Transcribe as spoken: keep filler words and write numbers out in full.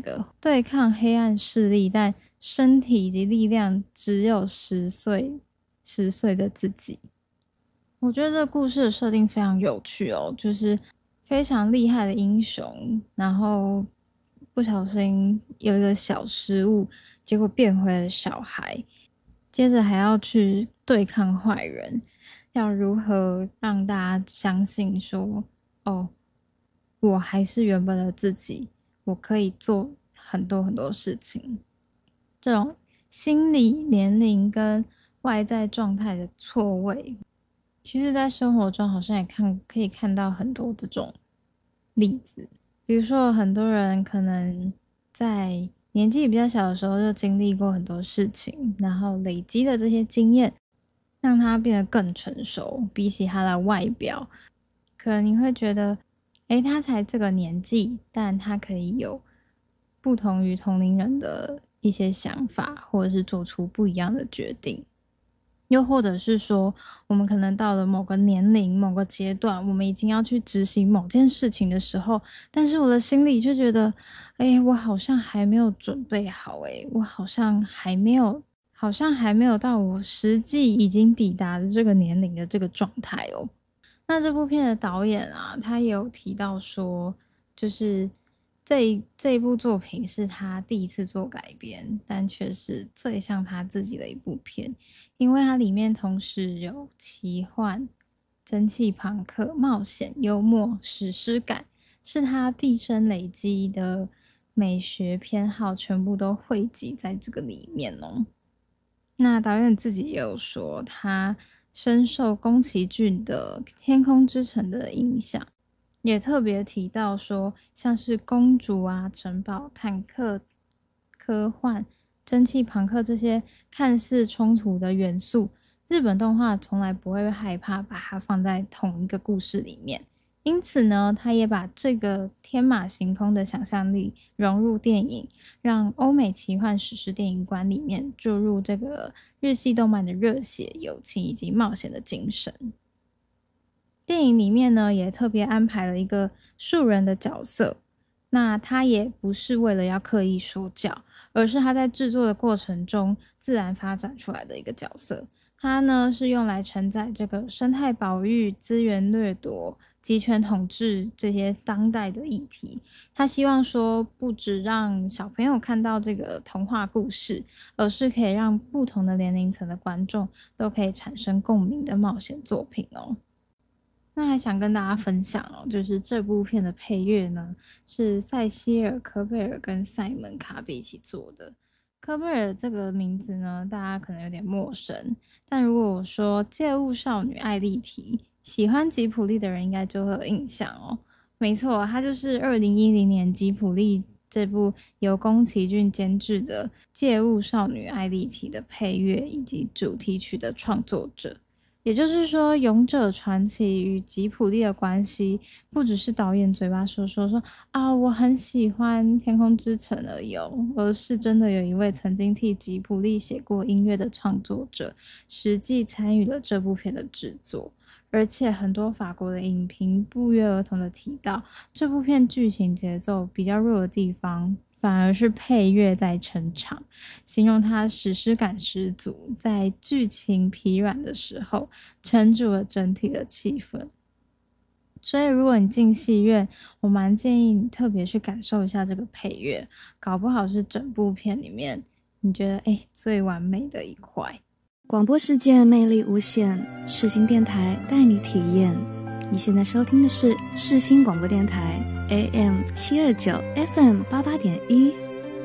个对抗黑暗势力，但身体以及力量只有十岁十岁的自己。我觉得这个故事的设定非常有趣哦，就是非常厉害的英雄，然后不小心有一个小失误，结果变回了小孩，接着还要去对抗坏人，要如何让大家相信说，哦，我还是原本的自己，我可以做很多很多事情。这种心理年龄跟外在状态的错位，其实在生活中好像也看可以看到很多这种例子。比如说很多人可能在年纪比较小的时候就经历过很多事情，然后累积的这些经验让他变得更成熟，比起他的外表，可能你会觉得诶，他才这个年纪，但他可以有不同于同龄人的一些想法，或者是做出不一样的决定。又或者是说，我们可能到了某个年龄、某个阶段，我们已经要去执行某件事情的时候，但是我的心里却觉得，哎，我好像还没有准备好，哎，我好像还没有，好像还没有到我实际已经抵达的这个年龄的这个状态哦。那这部片的导演啊，他也有提到说，就是这这一部作品是他第一次做改编，但却是最像他自己的一部片，因为它里面同时有奇幻、蒸汽朋克、冒险、幽默、史诗感，是他毕生累积的美学偏好全部都汇集在这个里面哦。那导演自己也有说，他深受宫崎骏的《天空之城》的影响，也特别提到说，像是公主啊、城堡、坦克、科幻、蒸汽朋克这些看似冲突的元素，日本动画从来不会害怕把它放在同一个故事里面。因此呢，他也把这个天马行空的想象力融入电影，让欧美奇幻史诗电影观里面注入这个日系动漫的热血、友情以及冒险的精神。电影里面呢，也特别安排了一个树人的角色，那他也不是为了要刻意说教，而是他在制作的过程中自然发展出来的一个角色。它呢是用来承载这个生态保育、资源掠夺、集权统治这些当代的议题。他希望说，不只让小朋友看到这个童话故事，而是可以让不同的年龄层的观众都可以产生共鸣的冒险作品哦。那还想跟大家分享哦，就是这部片的配乐呢，是塞西尔·科贝尔跟塞门·卡比一起做的。科贝尔这个名字呢，大家可能有点陌生，但如果我说借物少女艾莉缇，喜欢吉卜力的人应该就会有印象哦。没错，他就是二零一零年吉卜力这部由宫崎骏监制的《借物少女艾莉缇》的配乐以及主题曲的创作者。也就是说，勇者传奇与吉卜力的关系，不只是导演嘴巴说说说啊，我很喜欢天空之城而已哦，而是真的有一位曾经替吉卜力写过音乐的创作者，实际参与了这部片的制作。而且很多法国的影评不约而同的提到，这部片剧情节奏比较弱的地方，反而是配乐在撑场，形容它史诗感十足，在剧情疲软的时候撑住了整体的气氛。所以如果你进戏院，我蛮建议你特别去感受一下这个配乐，搞不好是整部片里面你觉得诶最完美的一块。 广播世界魅力无限，世新电台带你体验。你现在收听的是世新广播电台 A M 七二九 F M 八八点一。